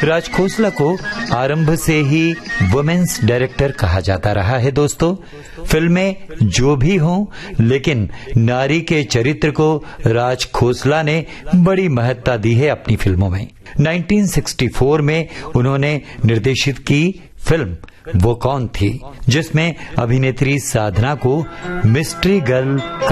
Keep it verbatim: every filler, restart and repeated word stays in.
राज खोसला को आरंभ से ही वुमेन्स डायरेक्टर कहा जाता रहा है। दोस्तों, फिल्में जो भी हों, लेकिन नारी के चरित्र को राज खोसला ने बड़ी महत्ता दी है अपनी फिल्मों में। उन्नीस सौ चौंसठ में उन्होंने निर्देशित की फिल्म वो कौन थी, जिसमें अभिनेत्री साधना को मिस्ट्री गर्ल